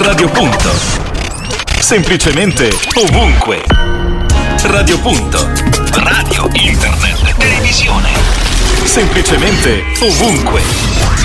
Radio Punto. Semplicemente ovunque. Radio Punto. Radio, internet, televisione. Semplicemente ovunque.